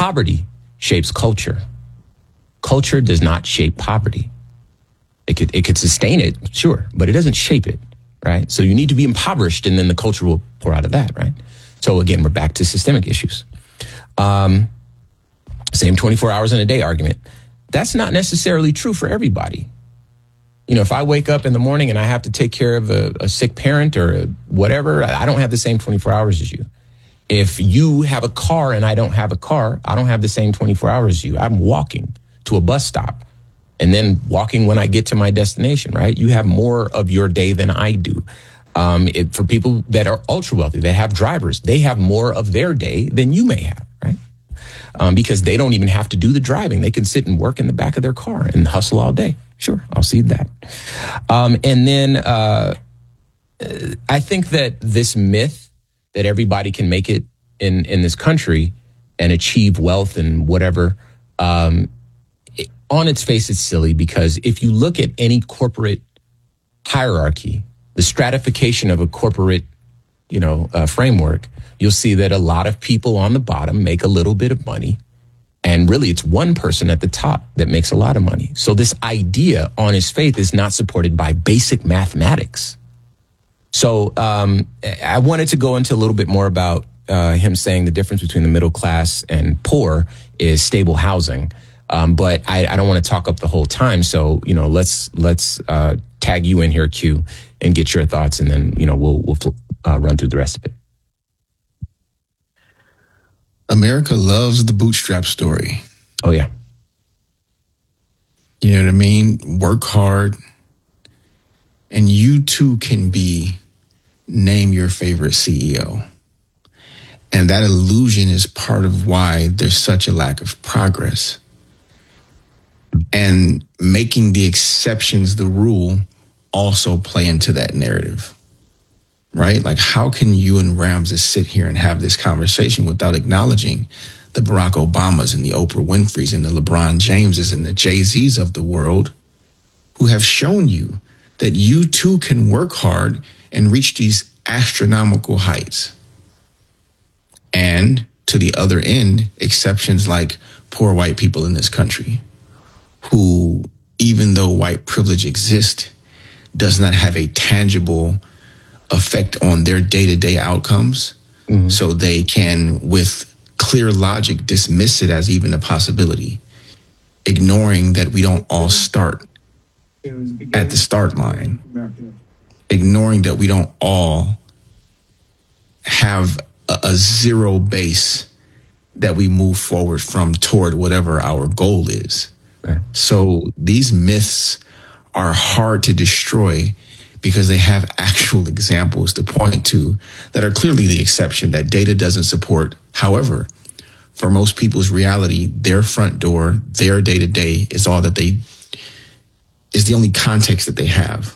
Poverty shapes culture. Culture does not shape poverty. It could sustain it, sure, but it doesn't shape it, right? So you need to be impoverished, and then the culture will pour out of that, right? So again, we're back to systemic issues. Same 24 hours in a day argument. That's not necessarily true for everybody. You know, if I wake up in the morning and I have to take care of a sick parent or whatever, I don't have the same 24 hours as you. If you have a car and I don't have a car, I don't have the same 24 hours as you. I'm walking to a bus stop and then walking when I get to my destination, right? You have more of your day than I do. For people that are ultra wealthy, they have drivers, they have more of their day than you may have, right? Because they don't even have to do the driving. They can sit and work in the back of their car and hustle all day. Sure, I'll see that. And then I think that this myth that everybody can make it in this country and achieve wealth and whatever, on its face, it's silly, because if you look at any corporate hierarchy, the stratification of a corporate, framework, you'll see that a lot of people on the bottom make a little bit of money. And really, it's one person at the top that makes a lot of money. So this idea on its faith is not supported by basic mathematics. So I wanted to go into a little bit more about him saying the difference between the middle class and poor is stable housing. But I don't want to talk up the whole time. So, let's tag you in here, Q, and get your thoughts. And then, we'll run through the rest of it. America loves the bootstrap story. Oh, yeah. You know what I mean? Work hard. And you too can name your favorite CEO. And that illusion is part of why there's such a lack of progress. And making the exceptions the rule also play into that narrative. Right? Like, how can you and Ramses sit here and have this conversation without acknowledging the Barack Obamas and the Oprah Winfreys and the LeBron Jameses and the Jay-Z's of the world who have shown you that you too can work hard and reach these astronomical heights? And to the other end, exceptions like poor white people in this country who, even though white privilege exists, does not have a tangible effect on their day-to-day outcomes. Mm-hmm. So they can, with clear logic, dismiss it as even a possibility, ignoring that we don't all start at the start line, ignoring that we don't all have a zero base that we move forward from toward whatever our goal is. Right. So these myths are hard to destroy because they have actual examples to point to that are clearly the exception that data doesn't support. However, for most people's reality, their front door, their day-to-day is the only context that they have.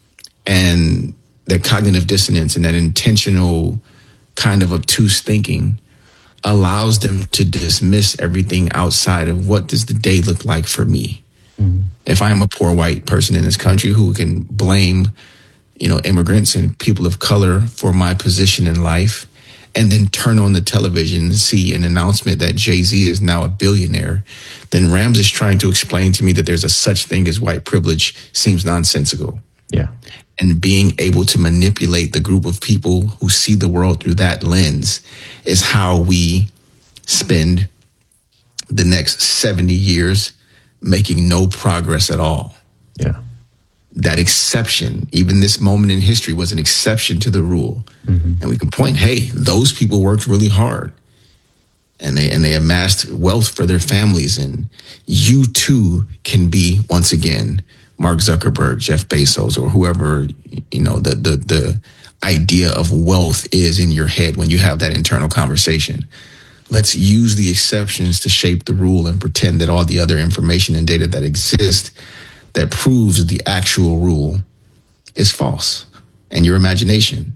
And that cognitive dissonance and that intentional kind of obtuse thinking allows them to dismiss everything outside of what does the day look like for me. Mm-hmm. If I am a poor white person in this country who can blame, immigrants and people of color for my position in life, and then turn on the television and see an announcement that Jay-Z is now a billionaire, then Ramses trying to explain to me that there's a such thing as white privilege seems nonsensical. Yeah. And being able to manipulate the group of people who see the world through that lens is how we spend the next 70 years making no progress at all. Yeah. That exception, even this moment in history, was an exception to the rule. Mm-hmm. And we can point, hey, those people worked really hard and they amassed wealth for their families. And you too can be, once again, Mark Zuckerberg, Jeff Bezos, or whoever, the idea of wealth is in your head when you have that internal conversation. Let's use the exceptions to shape the rule and pretend that all the other information and data that exists that proves the actual rule is false and your imagination.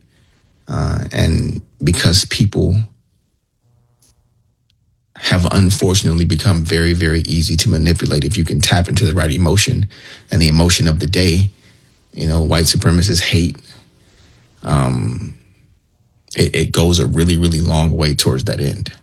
And because people have unfortunately become very, very easy to manipulate if you can tap into the right emotion, and the emotion of the day, white supremacists hate. It goes a really, really long way towards that end.